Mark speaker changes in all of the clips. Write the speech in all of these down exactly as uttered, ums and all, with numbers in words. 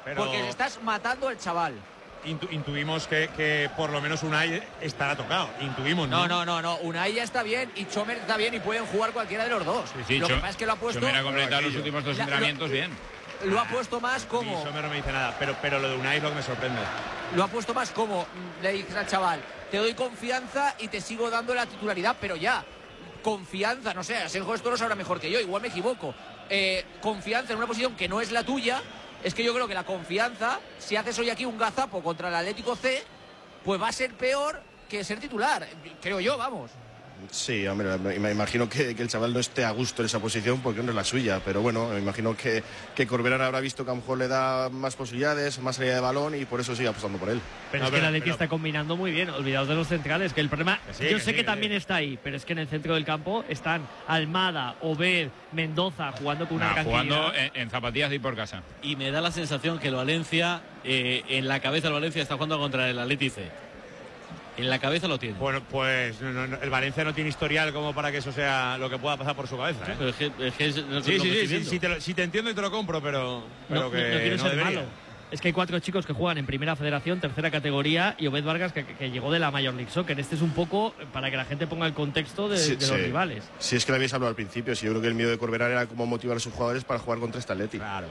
Speaker 1: pero...
Speaker 2: porque estás matando al chaval.
Speaker 1: Intu intuimos que, que por lo menos Unai estará tocado. Intuimos, ¿no?
Speaker 2: No, no, no, no. Unai ya está bien y Chomer está bien y pueden jugar cualquiera de los dos.
Speaker 3: Sí, sí,
Speaker 2: lo
Speaker 3: Chom
Speaker 2: que pasa es que lo ha puesto.
Speaker 3: Chomer ha completado los últimos dos
Speaker 2: la,
Speaker 3: entrenamientos
Speaker 2: lo,
Speaker 3: bien.
Speaker 2: Lo ha puesto más como.
Speaker 1: Mi Chomer no me dice nada, pero, pero lo de Unai es lo que me sorprende.
Speaker 2: Lo ha puesto más como le dices al chaval, te doy confianza y te sigo dando la titularidad, pero ya. Confianza, no sé, Asenjo esto lo sabrá mejor que yo, igual me equivoco. Eh, confianza en una posición que no es la tuya. Es que yo creo que la confianza, si haces hoy aquí un gazapo contra el Atlético C, pues va a ser peor que ser titular, creo yo, vamos.
Speaker 4: Sí, hombre, me imagino que, que el chaval no esté a gusto en esa posición porque no es la suya, pero bueno, me imagino que, que Corberán habrá visto que a lo mejor le da más posibilidades, más salida de balón y por eso sigue apostando por él.
Speaker 5: Pero
Speaker 1: no,
Speaker 5: es que
Speaker 1: pero,
Speaker 5: el Atleti
Speaker 1: pero...
Speaker 5: está combinando muy bien, olvidados de los centrales, que el problema,
Speaker 1: que sí,
Speaker 5: yo
Speaker 1: que
Speaker 5: sé
Speaker 1: sí,
Speaker 5: que
Speaker 1: que
Speaker 5: también
Speaker 1: sí.
Speaker 5: está ahí, pero es que en el centro del campo están Almada, Obed, Mendoza, jugando con una
Speaker 3: Nah,
Speaker 5: tranquilidad.
Speaker 3: jugando en, en zapatillas de ir por casa.
Speaker 6: Y me da la sensación que el Valencia, eh, en la cabeza del Valencia está jugando contra el Atleti C. En la cabeza lo tiene.
Speaker 1: Bueno, pues no, no, el Valencia no tiene historial como para que eso sea lo que pueda pasar por su cabeza, ¿eh?
Speaker 6: Pero es que, es que es, no,
Speaker 1: Sí,
Speaker 6: no
Speaker 1: sí,
Speaker 6: me
Speaker 1: sí,
Speaker 6: estoy
Speaker 1: sí,
Speaker 6: viendo.
Speaker 1: sí, te lo, sí te entiendo y te lo compro, pero, pero
Speaker 5: no,
Speaker 1: que
Speaker 5: no, no quiero
Speaker 1: no
Speaker 5: ser
Speaker 1: debería.
Speaker 5: malo. Es que hay cuatro chicos que juegan en primera federación, tercera categoría, y Obed Vargas que, que llegó de la Major League Soccer. Este es un poco para que la gente ponga el contexto de,
Speaker 4: Sí,
Speaker 5: de
Speaker 4: sí.
Speaker 5: los rivales.
Speaker 4: Si es que lo habéis hablado al principio, si yo creo que el miedo de Corberán era cómo motivar a sus jugadores para jugar contra este Atleti.
Speaker 1: Claro.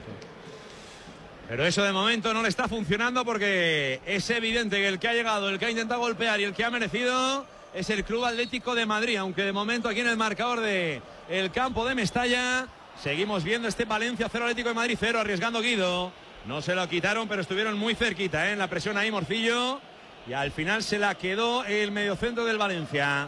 Speaker 1: Pero eso de momento no le está funcionando porque es evidente que el que ha llegado, el que ha intentado golpear y el que ha merecido es el Club Atlético de Madrid, aunque de momento aquí en el marcador de el campo de Mestalla seguimos viendo este Valencia cero, Atlético de Madrid cero, arriesgando Guido. No se lo quitaron, pero estuvieron muy cerquita, ¿eh? En la presión ahí Morcillo, y al final se la quedó el mediocentro del Valencia.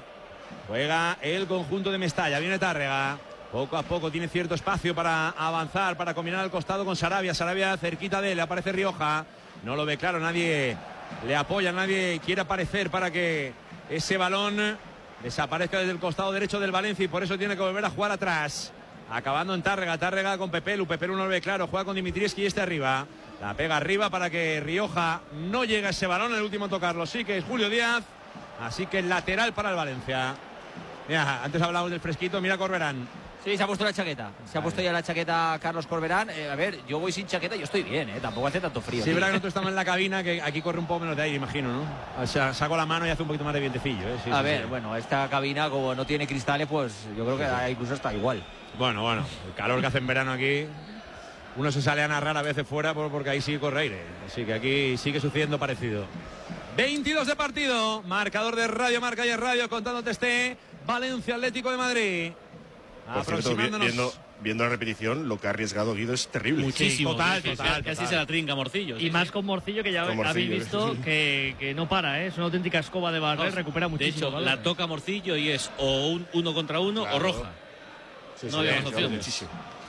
Speaker 1: Juega el conjunto de Mestalla, viene Tárrega. Poco a poco tiene cierto espacio para avanzar, para combinar al costado con Sarabia. Sarabia cerquita de él, aparece Rioja. No lo ve claro, nadie le apoya, nadie quiere aparecer para que ese balón desaparezca desde el costado derecho del Valencia y por eso tiene que volver a jugar atrás. Acabando en Tárrega, Tárrega con Pepelu. Pepelu no lo ve claro, juega con Dimitrievski y este arriba. La pega arriba para que Rioja no llegue a ese balón, el último en tocarlo sí que es Julio Díaz. Así que lateral para el Valencia. Mira, antes hablábamos del fresquito, mira Corberán.
Speaker 2: Sí, se ha puesto la chaqueta. Se ha puesto ya la chaqueta Carlos Corberán. Eh, a ver, yo voy sin chaqueta y yo estoy bien, ¿eh? Tampoco hace tanto frío.
Speaker 1: Sí, es verdad que nosotros estamos en la cabina, que aquí corre un poco menos de aire, imagino, ¿no? O sea, saco la mano y hace un poquito más de vientecillo, ¿eh? Sí,
Speaker 2: a
Speaker 1: sí,
Speaker 2: ver,
Speaker 1: sí.
Speaker 2: bueno, esta cabina como no tiene cristales, pues yo creo que sí, sí. incluso está igual.
Speaker 1: Bueno, bueno, el calor que hace en verano aquí, uno se sale a narrar a veces fuera porque ahí sí corre aire. Así que aquí sigue sucediendo parecido. veintidós de partido, marcador de Radio Marca y el Radio contándote este Valencia Atlético de Madrid.
Speaker 4: Por cierto, viendo, viendo la repetición, lo que ha arriesgado Guido es terrible.
Speaker 6: Muchísimo.
Speaker 1: Sí, total,
Speaker 6: sí,
Speaker 1: total,
Speaker 6: casi,
Speaker 1: total.
Speaker 6: casi se la trinca Morcillo.
Speaker 5: Y
Speaker 6: sí,
Speaker 5: más
Speaker 6: sí.
Speaker 5: con Morcillo, que ya
Speaker 4: Con Morcillo,
Speaker 5: habéis visto
Speaker 4: sí.
Speaker 5: que, que no para, ¿eh? Es una auténtica escoba de barrer,
Speaker 6: No,
Speaker 5: recupera muchísimo.
Speaker 6: De hecho,
Speaker 5: balones.
Speaker 6: la toca Morcillo y es o un uno contra uno
Speaker 4: Claro.
Speaker 6: o roja.
Speaker 4: Sí,
Speaker 6: No
Speaker 4: sí,
Speaker 6: había
Speaker 4: sí,
Speaker 6: opciones.
Speaker 4: muchísimo.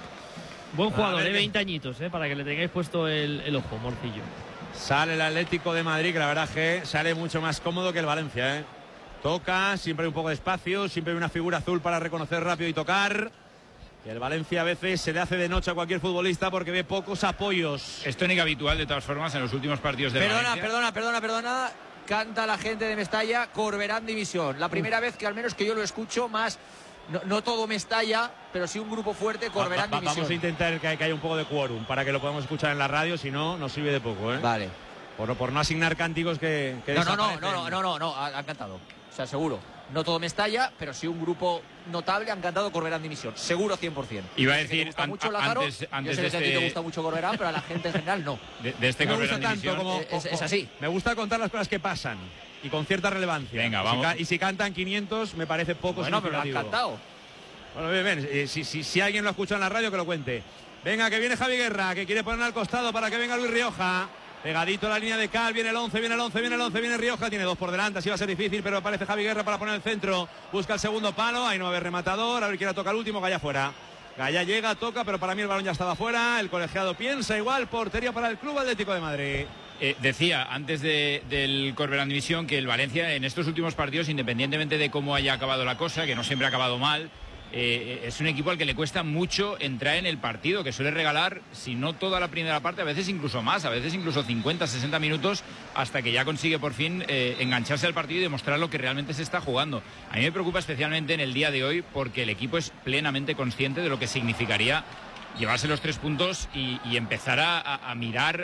Speaker 5: Buen jugador,
Speaker 1: A ver
Speaker 5: de
Speaker 1: qué-
Speaker 5: veinte añitos, ¿eh? Para que le tengáis puesto el, el ojo, Morcillo.
Speaker 1: Sale el Atlético de Madrid, que la verdad es que sale mucho más cómodo que el Valencia, ¿eh? Toca, siempre hay un poco de espacio, siempre hay una figura azul para reconocer rápido y tocar. Y el Valencia a veces se le hace de noche a cualquier futbolista porque ve pocos apoyos.
Speaker 3: Es tónica habitual de todas formas en los últimos partidos de
Speaker 2: Perdona,
Speaker 3: Valencia.
Speaker 2: perdona, perdona, perdona. Canta la gente de Mestalla, Corberán División. La primera vez que al menos que yo lo escucho más, no, no todo Mestalla, pero sí un grupo fuerte, Corberán
Speaker 1: Va- va-
Speaker 2: División.
Speaker 1: Vamos a intentar que, que haya un poco de quórum para que lo podamos escuchar en la radio, si no, nos sirve de poco, ¿eh?
Speaker 2: Vale.
Speaker 1: Por, por no asignar cánticos que, que
Speaker 2: No, no, no,
Speaker 1: desaparecen.
Speaker 2: no, no, no, no, no, han han cantado. O sea, seguro. No todo Mestalla, pero sí un grupo notable han cantado Corberán División. Seguro cien por cien.
Speaker 3: Iba a
Speaker 2: Sé que te
Speaker 3: decir,
Speaker 2: gusta
Speaker 3: an-
Speaker 2: mucho
Speaker 3: a-
Speaker 2: Lázaro,
Speaker 3: antes- antes
Speaker 2: yo sé
Speaker 3: de
Speaker 2: que a ti
Speaker 3: este-
Speaker 2: te gusta mucho Corberán, pero a la gente en general no.
Speaker 3: De, de este
Speaker 1: No me gusta
Speaker 3: Corberán
Speaker 1: tanto
Speaker 3: División.
Speaker 1: como...
Speaker 2: Es- es así.
Speaker 1: Me gusta contar las cosas que pasan y con cierta relevancia.
Speaker 3: Venga,
Speaker 1: Y si
Speaker 3: vamos.
Speaker 1: ca- Y si cantan quinientos, me parece poco
Speaker 2: Bueno, pero lo han
Speaker 1: significativo.
Speaker 2: cantado.
Speaker 1: Bueno, bien, bien. Eh, si, si, si alguien lo escucha en la radio, que lo cuente. Venga, que viene Javi Guerra, que quiere poner al costado para que venga Luis Rioja. Pegadito a la línea de Cal, viene el once, viene el once, viene el once, viene Rioja, tiene dos por delante, así va a ser difícil, pero aparece Javi Guerra para poner el centro, busca el segundo palo, ahí no va a haber rematador, a ver quién toca el último, Gaya fuera. Gaya llega, toca, pero para mí el balón ya estaba fuera, el colegiado piensa igual, portería para el Club Atlético de Madrid.
Speaker 3: Eh, decía antes de, del Corberán División que el Valencia en estos últimos partidos, independientemente de cómo haya acabado la cosa, que no siempre ha acabado mal, eh, es un equipo al que le cuesta mucho entrar en el partido, que suele regalar, si no toda la primera parte, a veces incluso más, a veces incluso cincuenta, sesenta minutos, hasta que ya consigue por fin eh, engancharse al partido y demostrar lo que realmente se está jugando. A mí me preocupa especialmente en el día de hoy porque el equipo es plenamente consciente de lo que significaría llevarse los tres puntos y, y empezar a, a mirar